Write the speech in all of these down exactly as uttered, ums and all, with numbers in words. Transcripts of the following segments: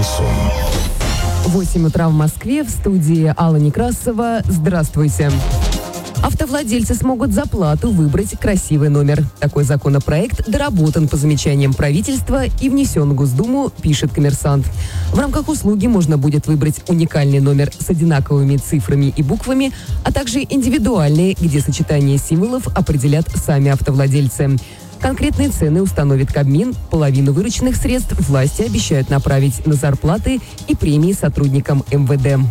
Шансон. восемь утра в Москве, в студии Алла Некрасова. Здравствуйте. Автовладельцы смогут за плату выбрать красивый номер. Такой законопроект доработан по замечаниям правительства и внесен в Госдуму, пишет «Коммерсант». В рамках услуги можно будет выбрать уникальный номер с одинаковыми цифрами и буквами, а также индивидуальные, где сочетание символов определят сами автовладельцы. Конкретные цены установит Кабмин. Половину вырученных средств власти обещают направить на зарплаты и премии сотрудникам эм вэ дэ.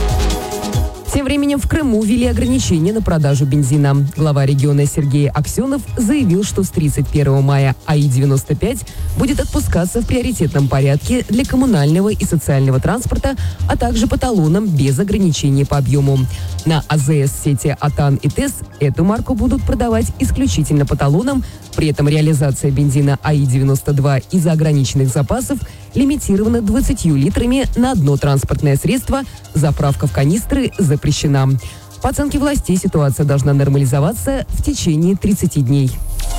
Тем временем в Крыму ввели ограничения на продажу бензина. Глава региона Сергей Аксенов заявил, что с тридцать первого мая АИ девяносто пять будет отпускаться в приоритетном порядке для коммунального и социального транспорта, а также по талонам без ограничений по объему. На а зэ эс-сети «Атан» и «ТЭС» эту марку будут продавать исключительно по талонам. При этом реализация бензина АИ девяносто два из-за ограниченных запасов лимитирована двадцатью литрами на одно транспортное средство. Заправка в канистры запрещена. По оценке властей, ситуация должна нормализоваться в течение тридцати дней.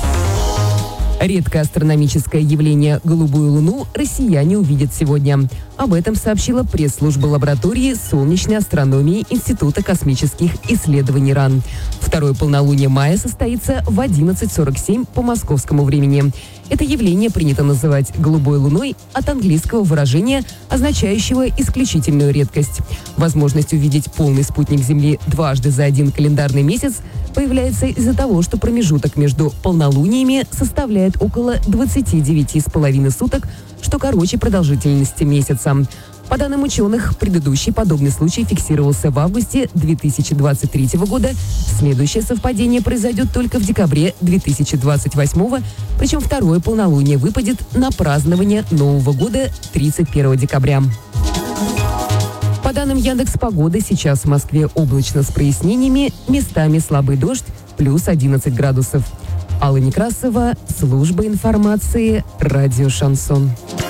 Редкое астрономическое явление «Голубую луну» россияне увидят сегодня. Об этом сообщила пресс-служба лаборатории солнечной астрономии Института космических исследований РАН. Второе полнолуние мая состоится в одиннадцать сорок семь по московскому времени. Это явление принято называть «голубой луной» от английского выражения, означающего исключительную редкость. Возможность увидеть полный спутник Земли дважды за один календарный месяц появляется из-за того, что промежуток между полнолуниями составляет около двадцати девяти с половиной суток, что короче продолжительности месяца. По данным ученых, предыдущий подобный случай фиксировался в августе две тысячи двадцать третьего года. Следующее совпадение произойдет только в декабре две тысячи двадцать восьмого, причем второе полнолуние выпадет на празднование Нового года тридцать первого декабря. По данным Яндекс.Погоды, сейчас в Москве облачно с прояснениями, местами слабый дождь, плюс одиннадцать градусов. Алла Некрасова, служба информации, радио «Шансон».